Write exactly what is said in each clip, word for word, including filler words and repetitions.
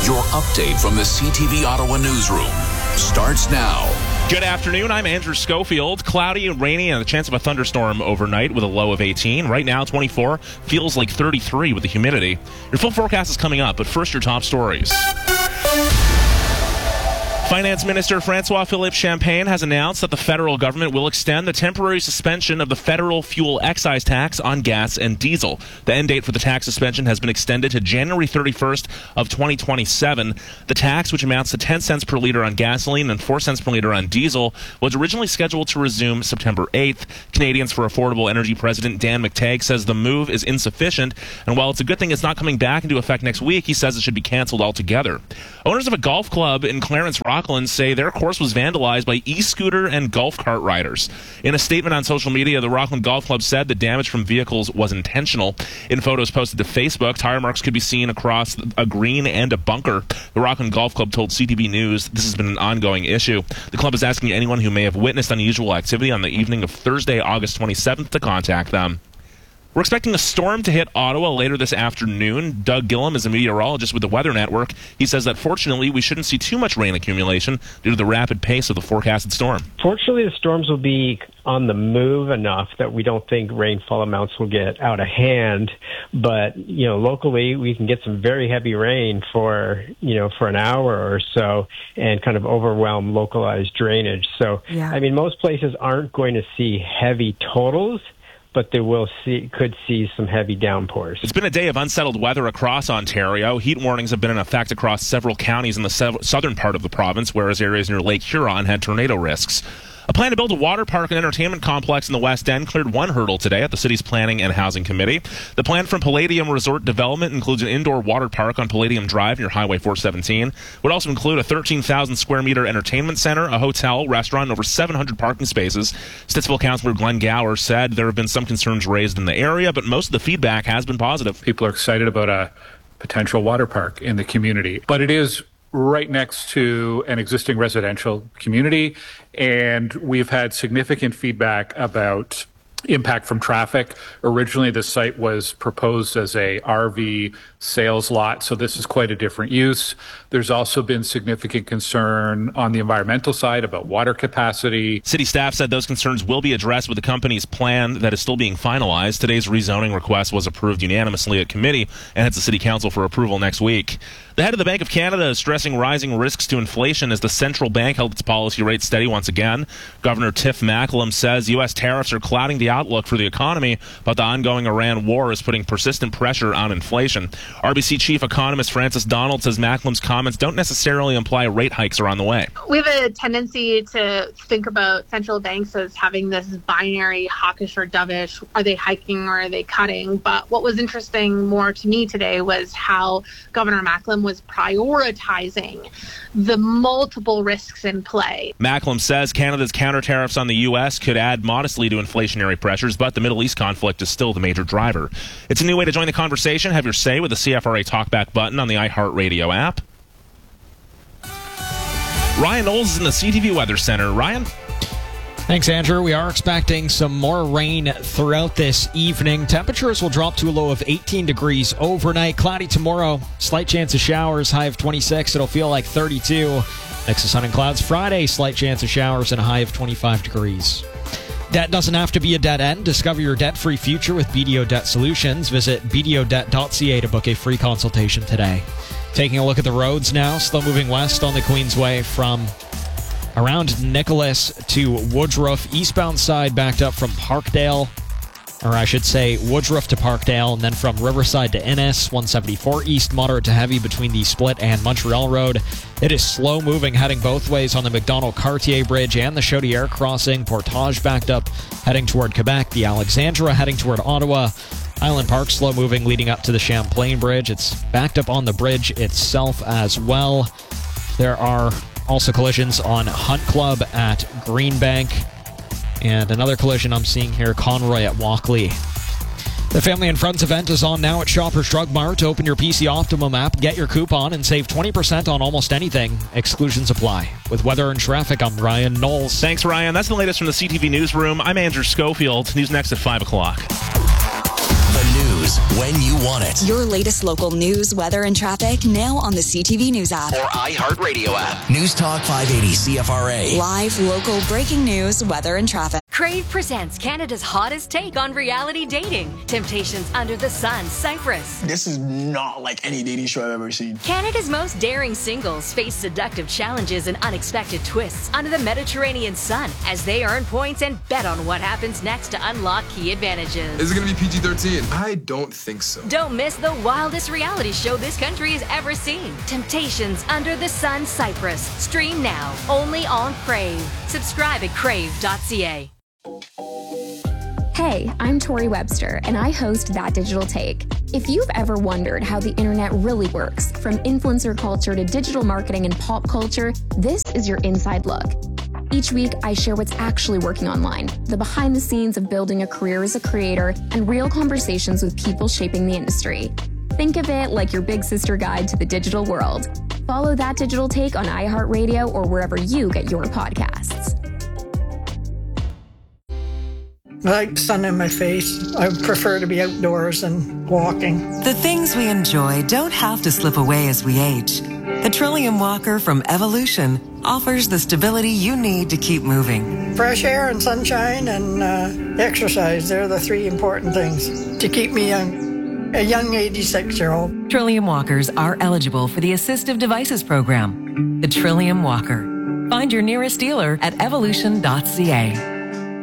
Your update from the C T V Ottawa newsroom starts now. Good afternoon. I'm Andrew Schofield. Cloudy and rainy and a chance of a thunderstorm overnight with a low of eighteen. Right now, twenty-four. Feels like thirty-three with the humidity. Your full forecast is coming up, but first, your top stories. Finance Minister Francois-Philippe Champagne has announced that the federal government will extend the temporary suspension of the federal fuel excise tax on gas and diesel. The end date for the tax suspension has been extended to January thirty-first of twenty twenty-seven. The tax, which amounts to ten cents per liter on gasoline and four cents per liter on diesel, was originally scheduled to resume September eighth. Canadians for Affordable Energy President Dan McTagg says the move is insufficient, and while it's a good thing it's not coming back into effect next week, he says it should be canceled altogether. Owners of a golf club in Clarence, Rockland say their course was vandalized by e-scooter and golf cart riders. In a statement on social media, the Rockland Golf Club said the damage from vehicles was intentional. In photos posted to Facebook, tire marks could be seen across a green and a bunker. The Rockland Golf Club told C T V News this has been an ongoing issue. The club is asking anyone who may have witnessed unusual activity on the evening of Thursday, August twenty-seventh to contact them. We're expecting a storm to hit Ottawa later this afternoon. Doug Gillum is a meteorologist with the Weather Network. He says that fortunately we shouldn't see too much rain accumulation due to the rapid pace of the forecasted storm. Fortunately, the storms will be on the move enough that we don't think rainfall amounts will get out of hand. But, you know, locally we can get some very heavy rain for, you know, for an hour or so and kind of overwhelm localized drainage. So, yeah. I mean, most places aren't going to see heavy totals, but they will see could see some heavy downpours. It's been a day of unsettled weather across Ontario. Heat warnings have been in effect across several counties in the sev- southern part of the province, whereas areas near Lake Huron had tornado risks. A plan to build a water park and entertainment complex in the West End cleared one hurdle today at the city's Planning and Housing Committee. The plan from Palladium Resort Development includes an indoor water park on Palladium Drive near Highway four seventeen. It would also include a thirteen thousand square meter entertainment center, a hotel, restaurant, and over seven hundred parking spaces. Stittsville Councillor Glenn Gower said there have been some concerns raised in the area, but most of the feedback has been positive. People are excited about a potential water park in the community, but it is right next to an existing residential community, and we've had significant feedback about impact from traffic. Originally, the site was proposed as a R V sales lot, so this is quite a different use. There's also been significant concern on the environmental side about water capacity. City staff said those concerns will be addressed with the company's plan that is still being finalized. Today's rezoning request was approved unanimously at committee and heads to City Council for approval next week. The head of the Bank of Canada is stressing rising risks to inflation as the central bank held its policy rate steady once again. Governor Tiff Macklem says U S tariffs are clouding the outlook for the economy, but the ongoing Iran war is putting persistent pressure on inflation. R B C chief economist Francis Donald says Macklem's comments don't necessarily imply rate hikes are on the way. We have a tendency to think about central banks as having this binary hawkish or dovish. Are they hiking or are they cutting? But what was interesting more to me today was how Governor Macklem was prioritizing the multiple risks in play. Macklem says Canada's counter tariffs on the U S could add modestly to inflationary pressures, but the Middle East conflict is still the major driver. It's a new way to join the conversation. Have your say with the C F R A Talkback button on the iHeartRadio app. Ryan Knowles is in the C T V Weather Center. Ryan? Thanks, Andrew. We are expecting some more rain throughout this evening. Temperatures will drop to a low of eighteen degrees overnight. Cloudy tomorrow. Slight chance of showers. High of twenty-six. It'll feel like thirty-two. Mix of sun and clouds Friday. Slight chance of showers and a high of twenty-five degrees. Debt doesn't have to be a dead end. Discover your debt-free future with B D O Debt Solutions. Visit b d o debt dot c a to book a free consultation today. Taking a look at the roads now. Slow moving west on the Queensway from around Nicholas to Woodruff. Eastbound side backed up from Parkdale, or I should say Woodruff to Parkdale, and then from Riverside to Innis. one seventy-four east, moderate to heavy between the Split and Montreal Road. It is slow moving heading both ways on the Macdonald-Cartier Bridge and the Chaudière Crossing. Portage backed up heading toward Quebec. The Alexandra heading toward Ottawa. Island Park slow moving leading up to the Champlain Bridge. It's backed up on the bridge itself as well. There are also collisions on Hunt Club at Greenbank. And another collision I'm seeing here, Conroy at Walkley. The Family and Friends event is on now at Shoppers Drug Mart. Open your P C Optimum app, get your coupon, and save twenty percent on almost anything. Exclusions apply. With weather and traffic, I'm Ryan Knowles. Thanks, Ryan. That's the latest from the C T V Newsroom. I'm Andrew Schofield. News next at five o'clock. The news news when you want it. Your latest local news, weather, and traffic now on the C T V News app. Or iHeartRadio app. News Talk five eighty C F R A. Live, local, breaking news, weather, and traffic. Crave presents Canada's hottest take on reality dating. Temptations Under the Sun, Cyprus. This is not like any dating show I've ever seen. Canada's most daring singles face seductive challenges and unexpected twists under the Mediterranean sun as they earn points and bet on what happens next to unlock key advantages. Is it going to be P G thirteen? I don't think so. Don't miss the wildest reality show this country has ever seen. Temptations Under the Sun, Cyprus. Stream now, only on Crave. Subscribe at crave dot c a. Hey, I'm Tori Webster, and I host That Digital Take. If you've ever wondered how the internet really works, from influencer culture to digital marketing and pop culture, this is your inside look. Each week, I share what's actually working online, the behind the scenes of building a career as a creator, and real conversations with people shaping the industry. Think of it like your big sister guide to the digital world. Follow That Digital Take on iHeartRadio or wherever you get your podcasts. I like sun in my face. I prefer to be outdoors and walking. The things we enjoy don't have to slip away as we age. The Trillium Walker from Evolution offers the stability you need to keep moving. Fresh air and sunshine and uh, exercise, they're the three important things to keep me young. A young eighty-six-year-old. Trillium Walkers are eligible for the Assistive Devices Program. The Trillium Walker. Find your nearest dealer at evolution dot c a.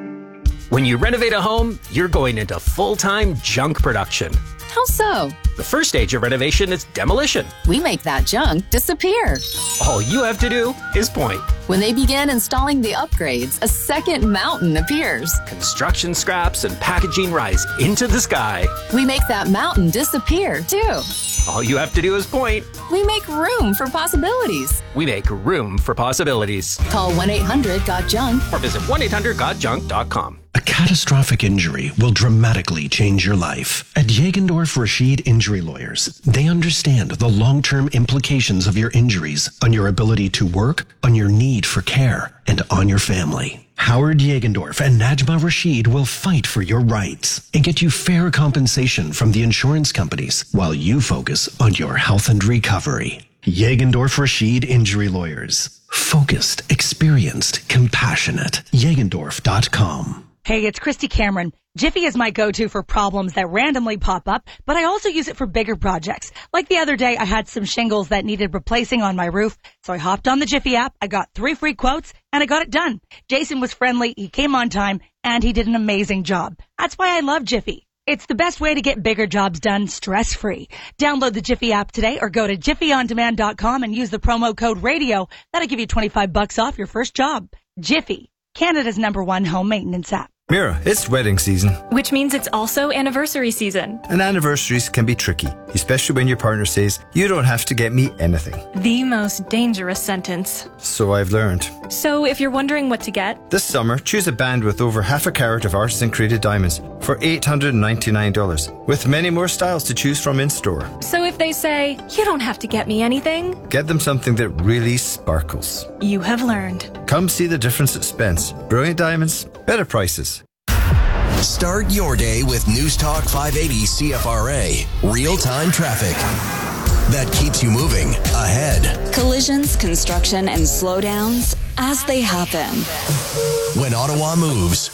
When you renovate a home, you're going into full-time junk production. How so? The first stage of renovation is demolition. We make that junk disappear. All you have to do is point. When they begin installing the upgrades, a second mountain appears. Construction scraps and packaging rise into the sky. We make that mountain disappear, too. All you have to do is point. We make room for possibilities. We make room for possibilities. Call one eight hundred got junk or visit one eight hundred got junk dot com. A catastrophic injury will dramatically change your life. At Jagendorf Rashid Injury Lawyers, they understand the long-term implications of your injuries on your ability to work, on your need for care, and on your family. Howard Jagendorf and Najma Rashid will fight for your rights and get you fair compensation from the insurance companies while you focus on your health and recovery. Jagendorf Rashid Injury Lawyers. Focused, experienced, compassionate. Jagendorf dot com. Hey, it's Christy Cameron. Jiffy is my go-to for problems that randomly pop up, but I also use it for bigger projects. Like the other day, I had some shingles that needed replacing on my roof, so I hopped on the Jiffy app, I got three free quotes, and I got it done. Jason was friendly, he came on time, and he did an amazing job. That's why I love Jiffy. It's the best way to get bigger jobs done stress-free. Download the Jiffy app today or go to jiffy on demand dot com and use the promo code radio. That'll give you twenty-five bucks off your first job. Jiffy, Canada's number one home maintenance app. Mira, it's wedding season. Which means it's also anniversary season. And anniversaries can be tricky, especially when your partner says, you don't have to get me anything. The most dangerous sentence. So I've learned. So if you're wondering what to get, this summer, choose a band with over half a carat of artisan created diamonds for eight hundred ninety-nine dollars, with many more styles to choose from in store. So if they say, you don't have to get me anything, get them something that really sparkles. You have learned. Come see the difference at Spence. Brilliant diamonds, better prices. Start your day with News Talk five eighty C F R A. Real-time traffic that keeps you moving ahead. Collisions, construction, and slowdowns as they happen. When Ottawa moves,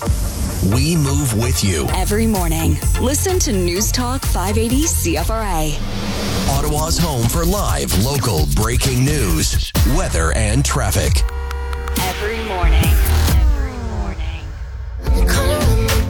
we move with you. Every morning, listen to News Talk five eighty C F R A. Ottawa's home for live, local, breaking news, weather, and traffic. Every morning. Every morning.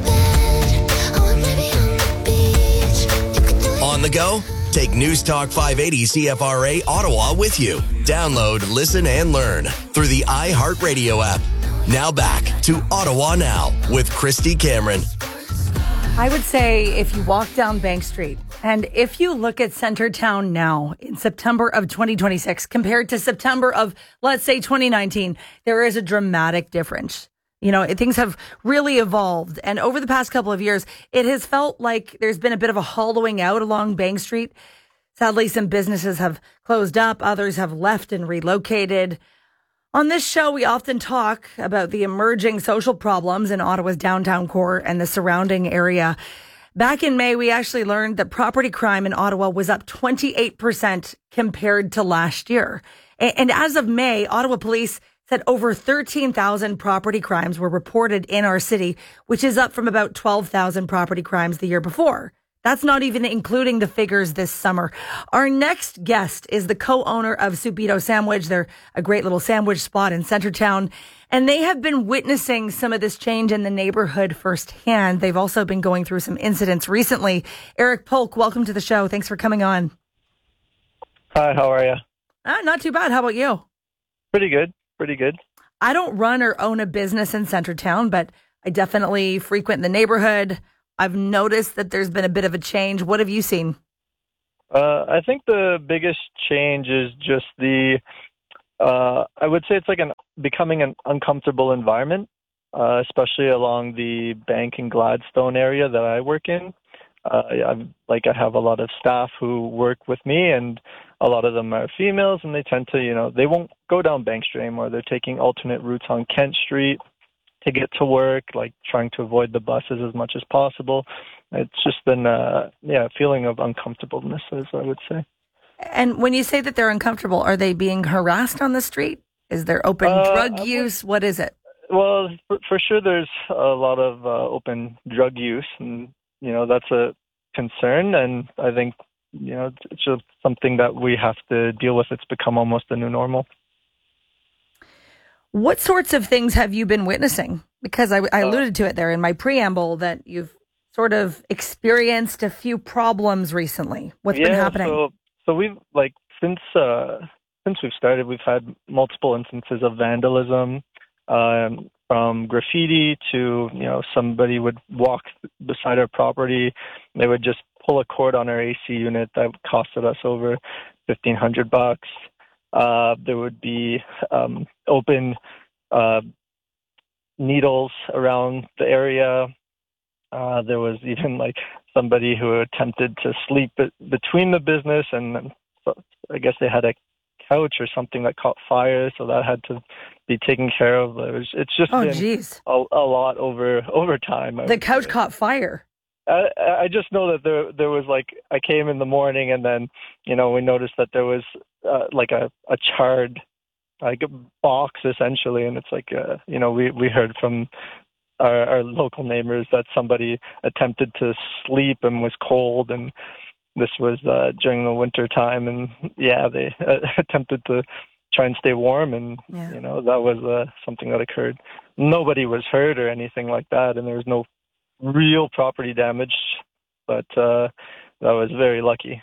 On the go? Take News Talk five eighty C F R A Ottawa with you. Download, listen, and learn through the iHeartRadio app. Now back to Ottawa Now with Christy Cameron. I would say if you walk down Bank Street and if you look at Centertown now in September of twenty twenty-six compared to September of, let's say, twenty nineteen, there is a dramatic difference. You know, things have really evolved. And over the past couple of years, it has felt like there's been a bit of a hollowing out along Bank Street. Sadly, some businesses have closed up. Others have left and relocated. On this show, we often talk about the emerging social problems in Ottawa's downtown core and the surrounding area. Back in May, we actually learned that property crime in Ottawa was up twenty-eight percent compared to last year. And as of May, Ottawa police said over thirteen thousand property crimes were reported in our city, which is up from about twelve thousand property crimes the year before. That's not even including the figures this summer. Our next guest is the co-owner of Supito Sandwich. They're a great little sandwich spot in Centertown, and they have been witnessing some of this change in the neighborhood firsthand. They've also been going through some incidents recently. Eric Polk, welcome to the show. Thanks for coming on. Hi, how are you? Uh, not too bad. How about you? Pretty good. Pretty good. I don't run or own a business in Centertown, but I definitely frequent the neighborhood. I've noticed that there's been a bit of a change. What have you seen? Uh, I think the biggest change is just the, uh, I would say it's like an becoming an uncomfortable environment, uh, especially along the Bank and Gladstone area that I work in. Uh, I'm, like I have a lot of staff who work with me, and a lot of them are females, and they tend to, you know, they won't go down Bank Street anymore. They're taking alternate routes on Kent Street to get to work, like trying to avoid the buses as much as possible. It's just been, uh, yeah, a feeling of uncomfortableness, as I would say. And when you say that they're uncomfortable, are they being harassed on the street? Is there open Uh, drug I use? What is it? Well, for, for sure, there's a lot of uh, open drug use, and you know that's a concern. And I think you know it's just something that we have to deal with. It's become almost a new normal. What sorts of things have you been witnessing? Because I, I alluded to it there in my preamble that you've sort of experienced a few problems recently. What's yeah, been happening? So, so we've like since uh, since we've started, we've had multiple instances of vandalism, um, from graffiti to you know somebody would walk beside our property, they would just pull a cord on our A C unit that costed us over fifteen hundred bucks. Uh, there would be um, open uh, needles around the area. Uh, there was even like somebody who attempted to sleep be- between the business, and so I guess they had a couch or something that caught fire, so that had to be taken care of. It was, it's just Oh, been geez. a, a lot over over time. I The would couch say. caught fire. I, I just know that there there was like I came in the morning, and then you know we noticed that there was uh, like a, a charred like a box essentially, and it's like uh, you know we we heard from our, our local neighbors that somebody attempted to sleep and was cold, and this was uh, during the winter time, and yeah they uh, attempted to try and stay warm, and Yeah. you know that was uh, something that occurred. Nobody was hurt or anything like that, and there was no real property damage, but uh, that was very lucky.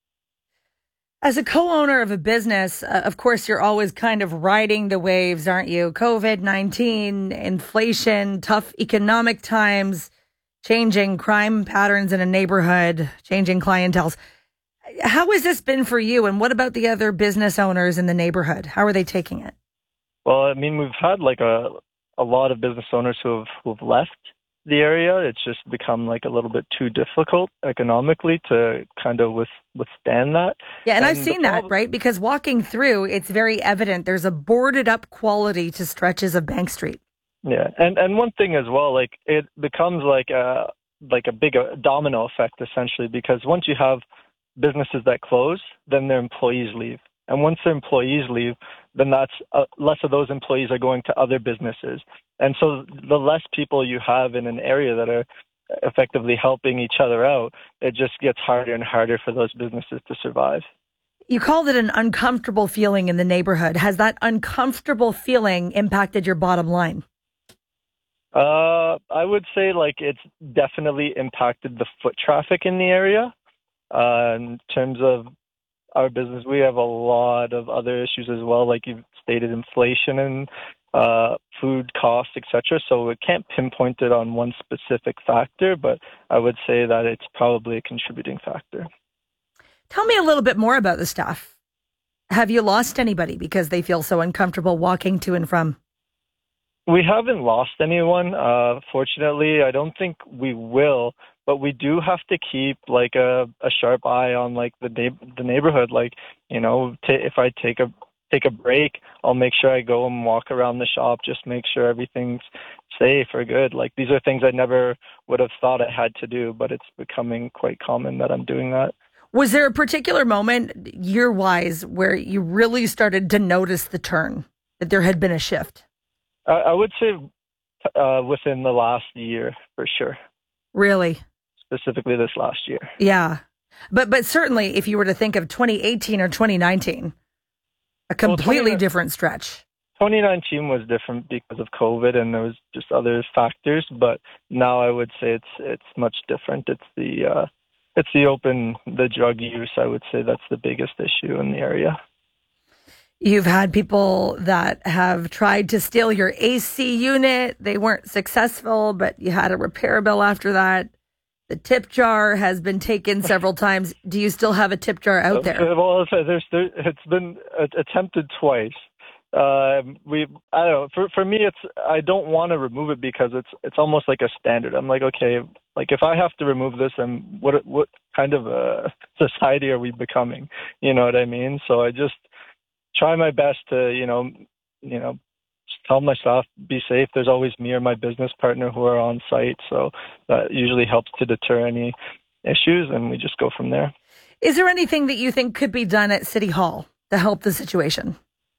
As a co-owner of a business, uh, of course, you're always kind of riding the waves, aren't you? COVID nineteen, inflation, tough economic times, changing crime patterns in a neighborhood, changing clienteles. How has this been for you? And what about the other business owners in the neighborhood? How are they taking it? Well, I mean, we've had like a a lot of business owners who have who've left the area. It's just become like a little bit too difficult economically to kind of with, withstand that. Yeah, and, I've the seen that, problem- right? Because walking through, it's very evident there's a boarded up quality to stretches of Bank Street. Yeah, and and one thing as well, like it becomes like a like a big uh, domino effect essentially, because once you have businesses that close, then their employees leave, and once their employees leave, then that's uh, less of those employees are going to other businesses, and so the less people you have in an area that are effectively helping each other out, it just gets harder and harder for those businesses to survive. You called it an uncomfortable feeling in the neighborhood. Has that uncomfortable feeling impacted your bottom line? Uh, I would say like it's definitely impacted the foot traffic in the area. Uh, in terms of our business, we have a lot of other issues as well, like you've stated, inflation and uh, food costs, et cetera. So it can't pinpoint it on one specific factor, but I would say that it's probably a contributing factor. Tell me a little bit more about the staff. Have you lost anybody because they feel so uncomfortable walking to and from? We haven't lost anyone. Uh, fortunately, I don't think we will, but we do have to keep like a, a sharp eye on like the na- the neighborhood. Like, you know, t- if I take a take a break, I'll make sure I go and walk around the shop, just make sure everything's safe or good. Like, these are things I never would have thought I had to do, but it's becoming quite common that I'm doing that. Was there a particular moment, year-wise, where you really started to notice the turn, that there had been a shift? I, I would say uh, within the last year, for sure. Really? Specifically this last year. Yeah. But but certainly, if you were to think of twenty eighteen or twenty nineteen, a completely well, different stretch. twenty nineteen was different because of COVID, and there was just other factors. But now I would say it's it's much different. It's the uh, it's the open the drug use. I would say that's the biggest issue in the area. You've had people that have tried to steal your A C unit. They weren't successful, but you had a repair bill after that. The tip jar has been taken several times. Do you still have a tip jar out there? Well, there's, there, it's been attempted twice. Uh, we, I don't know. For for me, it's I don't want to remove it because it's it's almost like a standard. I'm like, okay, like if I have to remove this, then what what kind of a society are we becoming? You know what I mean? So I just try my best to, you know, you know. tell my staff, be safe. There's always me or my business partner who are on site. So that usually helps to deter any issues, and we just go from there. Is there anything that you think could be done at City Hall to help the situation?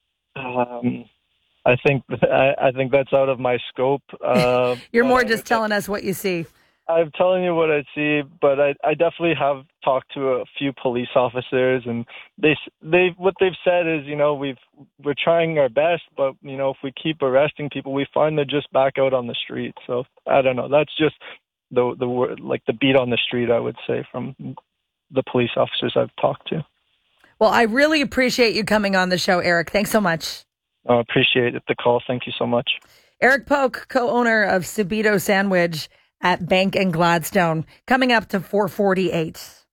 Um, I think I, I think that's out of my scope. Uh, You're more just telling us what you see. I'm telling you what I see, but I, I definitely have talked to a few police officers, and they they what they've said is, you know, we've we're trying our best, but you know, if we keep arresting people, we find they're just back out on the street. So I don't know. That's just the the word, like the beat on the street, I would say, from the police officers I've talked to. Well, I really appreciate you coming on the show, Eric. Thanks so much. I appreciate the call. Thank you so much. Eric Polk, co-owner of Subito Sandwich at Bank and Gladstone, coming up to four forty-eight.